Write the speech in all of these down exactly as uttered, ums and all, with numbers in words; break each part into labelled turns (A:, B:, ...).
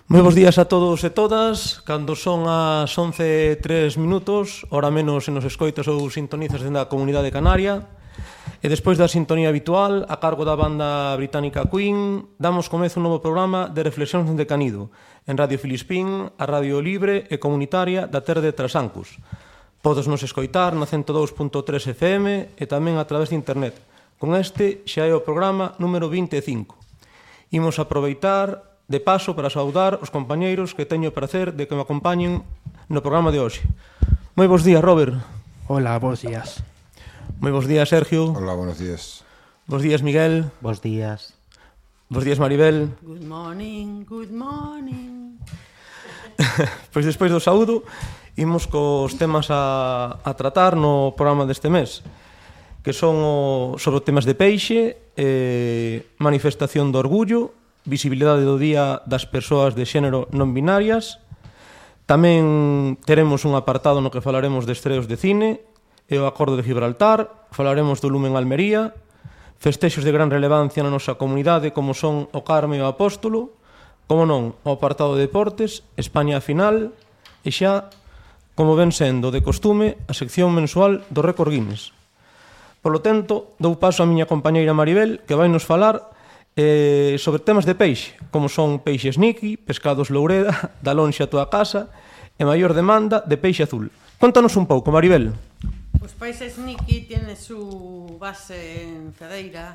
A: Moi bons días a todos e todas. Cando son as once e tres minutos, hora menos se nos escoitas ou sintonizas dentro da Comunidade Canaria. E despois da sintonía habitual, a cargo da banda británica Queen, damos comezo un novo programa de reflexións de Canido, en Radio Filispín, a radio libre e comunitaria da terra de Trasancos. Podes nos escoitar na ciento dous punto tres F M e tamén a través de internet. Con este xa é o programa número vinte e cinco. Imos aproveitar de paso para saudar os compañeiros que teño o prazer de que me acompañen no programa de hoxe. Moi bons días, Robert.
B: Hola, bons días.
A: Moi bons días, Sergio.
C: Hola, buenos días.
A: Bos días, Miguel.
D: Bos días.
A: Bos días, Maribel.
E: Good morning, good morning.
A: Pois despois do saúdo, imos cos temas a, a tratar no programa deste mes, que son o, sobre temas de peixe, eh, manifestación do orgullo, visibilidade do Día das Persoas de Xénero non binarias. Tamén teremos un apartado no que falaremos de estreos de cine e o Acordo de Gibraltar. Falaremos do Lumen Almería, festexos de gran relevancia na nosa comunidade como son o Carme e o Apóstolo, como non, o apartado de deportes, España a final e xa, como ven sendo de costume, a sección mensual do récord Guinness. Por lo tanto, dou paso á miña compañeira Maribel, que vai nos falar Eh, sobre temas de peixe, como son peixes Niki, pescados Loureda, da lonxe a tua casa e maior demanda de peixe azul. Contanos un pouco, Maribel.
E: Pues Peixes Niki tiene su base en Cedeira,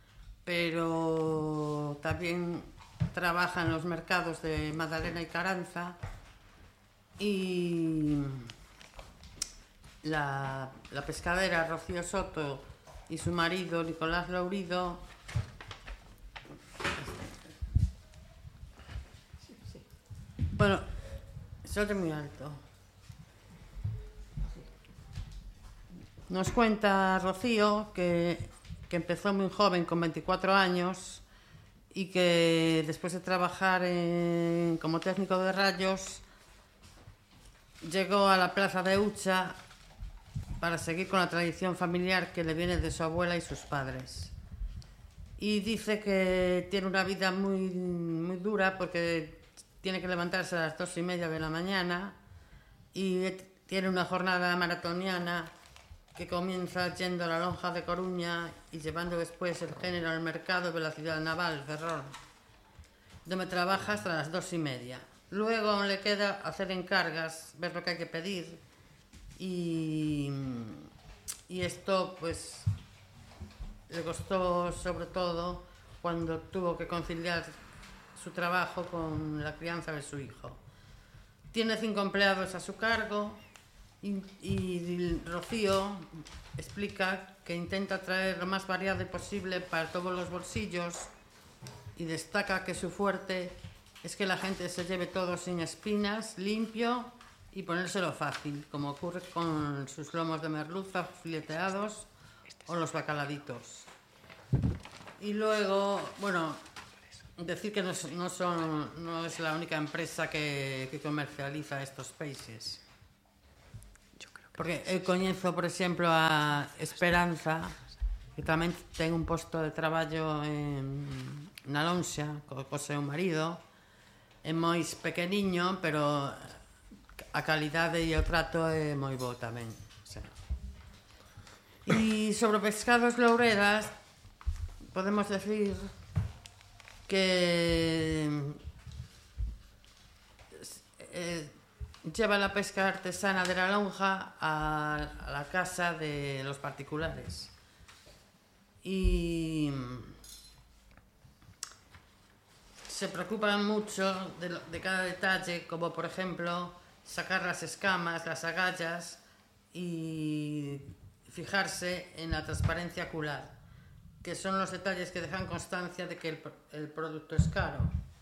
E: pero también trabaja en los mercados de Magdalena y Caranza, y la, la pescadera Rocío Soto y su marido Nicolás Lourido Bueno, soy muy alto. Nos cuenta Rocío que, que empezó muy joven, con veinticuatro años, y que después de trabajar en, como técnico de rayos, llegó a la plaza de Ucha para seguir con la tradición familiar que le viene de su abuela y sus padres. Y dice que tiene una vida muy, muy dura porque tiene que levantarse a las dos y media de la mañana y tiene una jornada maratoniana que comienza yendo a la lonja de Coruña y llevando después el género al mercado de la ciudad naval, Ferrol, donde trabaja hasta las dos y media. Luego aún le queda hacer encargas, ver lo que hay que pedir, y, y esto pues le costó sobre todo cuando tuvo que conciliar su trabajo con la crianza de su hijo. Tiene cinco empleados a su cargo y, y Rocío explica que intenta traer lo más variado posible para todos los bolsillos y destaca que su fuerte es que la gente se lleve todo sin espinas, limpio y ponérselo fácil, como ocurre con sus lomos de merluza fileteados o los bacaladitos. Y luego, bueno, decir que no, no, son, no es la única empresa que, que comercializa estos peixes. Porque eu coñezo, por exemplo, a Esperanza, que tamén ten un posto de traballo en, na lonxa, co, co seu marido. É moi pequeniño, pero a calidade e o trato é moi bo tamén. O sea. E sobre pescados louredas, podemos decir que eh, lleva la pesca artesana de la lonja a, a la casa de los particulares y se preocupan mucho de, lo, de cada detalle, como por ejemplo sacar las escamas, las agallas y fijarse en la transparencia ocular, que son los detalles que dejan constancia de que el, el producto es caro.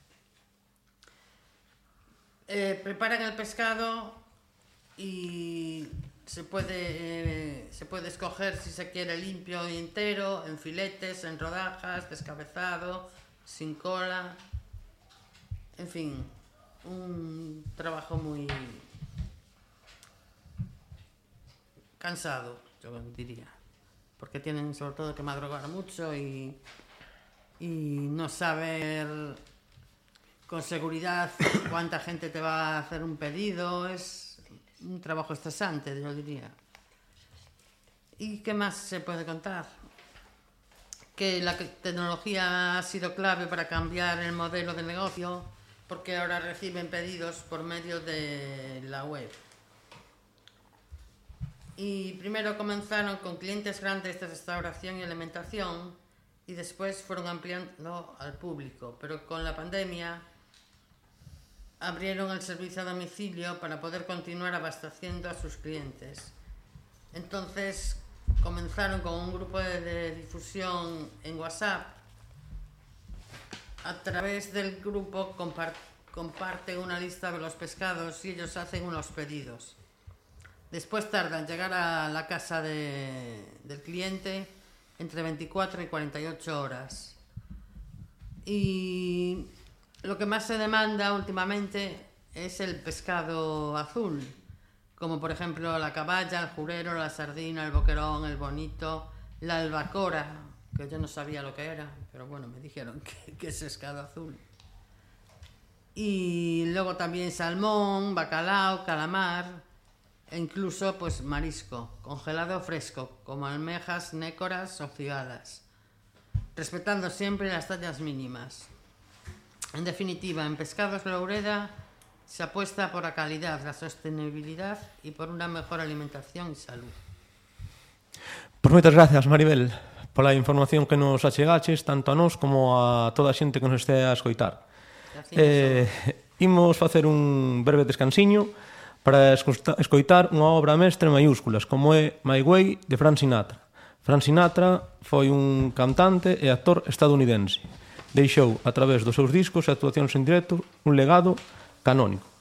E: Eh, preparan el pescado y se puede, eh, se puede escoger si se quiere limpio y entero, en filetes, en rodajas, descabezado, sin cola. En fin, un trabajo muy cansado, yo diría. Porque tienen sobre todo que madrugar mucho y, y no saber con seguridad cuánta gente te va a hacer un pedido, es un trabajo estresante, yo diría. ¿Y qué más se puede contar? Que la tecnología ha sido clave para cambiar el modelo de negocio, porque ahora reciben pedidos por medio de la web. Y primero comenzaron con clientes grandes de restauración y alimentación y después fueron ampliando al público, pero con la pandemia abrieron el servicio a domicilio para poder continuar abasteciendo a sus clientes. Entonces comenzaron con un grupo de, de difusión en WhatsApp. A través del grupo compart- comparten una lista de los pescados y ellos hacen unos pedidos. Después tardan en llegar a la casa de, del cliente entre veinticuatro y cuarenta y ocho horas. Y lo que más se demanda últimamente es el pescado azul, como por ejemplo la caballa, el jurero, la sardina, el boquerón, el bonito, la albacora, que yo no sabía lo que era, pero bueno, me dijeron que, que es pescado azul. Y luego también salmón, bacalao, calamar, e incluso pues marisco, congelado o fresco, como almejas, nécoras o cigalas, respetando siempre las tallas mínimas. En definitiva, en Pescados Loureda se apuesta por la calidad, la sostenibilidad y por una mejor alimentación y salud.
A: Pois moitas gracias, Maribel, pola información que nos achegaches, tanto a nós como a toda a xente que nos este a escoitar. Eh, imos facer un breve descansiño para escoitar unha obra mestra en maiúsculas, como é My Way, de Frank Sinatra. Frank Sinatra foi un cantante e actor estadounidense. Deixou, a través dos seus discos e actuacións en directo, un legado canónico.